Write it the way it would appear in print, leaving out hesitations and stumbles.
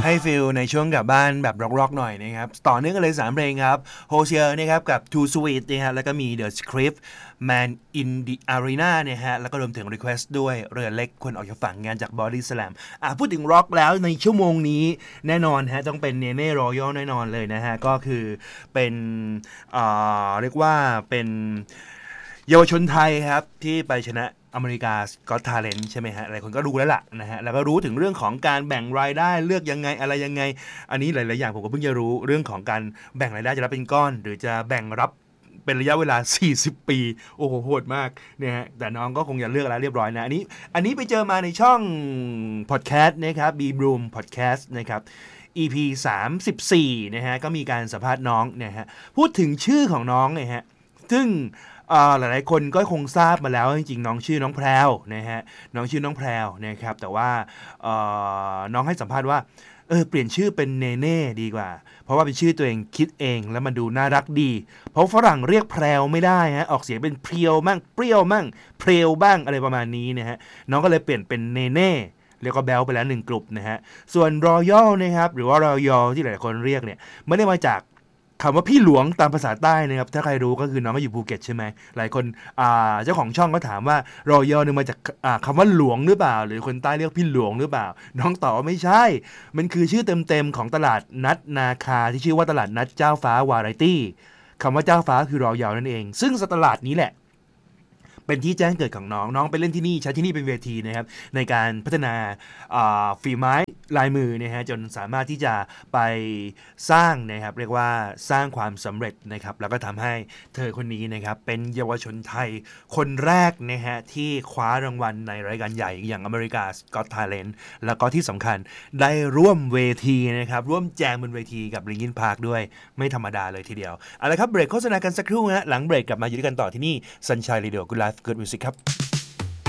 ให้ฟิลในช่วงกลับบ้านแบบร็อกๆหน่อยนะครับต่อเนื่องกันเลย3เพลงครับโฮเชียนะครับกับ Too Sweet นะฮะแล้วก็มี The Script Man in the Arena เนี่ยฮะแล้วก็รวมถึง Request ด้วยเรือเล็กคนออกจากฝั่งงานจาก Body Slam พูดถึงร็อกแล้วในชั่วโมงนี้แน่นอนฮะต้องเป็นเนเน่รอยัลแน่นอนเลยนะฮะก็คือเป็นเรียกว่าเป็นเยาวชนไทยครับที่ไปชนะอเมริกาก็ทาเลนต์ใช่ไหมฮะหลายคนก็รู้แล้วล่ะนะฮะแล้วก็รู้ถึงเรื่องของการแบ่งรายได้เลือกยังไงอะไรยังไงอันนี้หลายๆอย่างผมก็เพิ่งจะรู้เรื่องของการแบ่งรายได้จะรับเป็นก้อนหรือจะแบ่งรับเป็นระยะเวลา40ปีโอ้โหโหดมากเนี่ยฮะแต่น้องก็คงจะเลือกแล้วเรียบร้อยนะอันนี้ไปเจอมาในช่องพอดแคสต์นะครับ B Room Podcast นะครับ EP 34นะฮะก็มีการสัมภาษณ์น้องเนี่ยฮะพูดถึงชื่อของน้องเนี่ยฮะซึ่งหลายๆคนก็คงทราบมาแล้วจริงๆน้องชื่อน้องแพรวนะฮะน้องชื่อน้องแพรวนะครับแต่ว่าน้องให้สัมภาษณ์ว่าเปลี่ยนชื่อเป็นเนเน่ดีกว่าเพราะว่าเป็นชื่อตัวเองคิดเองแล้วมันดูน่ารักดีเพราะฝรั่งเรียกแพรวไม่ได้ฮะออกเสียงเป็นเพรียวมั่งเปรี้ยวมั่งเพรียวบ้างอะไรประมาณนี้นะฮะน้องก็เลยเปลี่ยนเป็นเนเน่แล้วก็แบลไปแล้ว1กลุ่มนะฮะส่วนรอยัลนะครับหรือว่ารอยัลที่หลายคนเรียกเนี่ยไม่ได้มาจากคำว่าพี่หลวงตามภาษาใต้นะครับถ้าใครรู้ก็คือน้องก็อยู่ภูเก็ตใช่ไหมหลายคนเจ้าของช่องก็ถามว่ารอยัลเนี่ยมาจากคำว่าหลวงหรือเปล่าหรือคนใต้เรียกพี่หลวงหรือเปล่าน้องตอบว่าไม่ใช่มันคือชื่อเต็มๆของตลาดนัดนาคาที่ชื่อว่าตลาดนัดเจ้าฟ้าวาไรตี้คำว่าเจ้าฟ้าคือรอยัลนั่นเองซึ่งตลาดนี้แหละเป็นที่แจ้งเกิดของน้องไปเล่นที่นี่ใช้ที่นี่เป็นเวทีนะครับในการพัฒนาฝีไม้ลายมือนะฮะจนสามารถที่จะไปสร้างนะครับเรียกว่าสร้างความสำเร็จนะครับแล้วก็ทำให้เธอคนนี้นะครับเป็นเยาวชนไทยคนแรกนะฮะที่คว้ารางวัลในรายการใหญ่อย่าง America's Got Talent แล้วก็ที่สำคัญได้ร่วมเวทีนะครับร่วมแจมบนเวทีกับ Linkin Park ด้วยไม่ธรรมดาเลยทีเดียวเอาละครับเบรกโฆษณากันสักครู่นะหลังเบรกกลับมาอยู่ด้วยกันต่อที่นี่ Sunshine Radio Good Life Good Music ครับ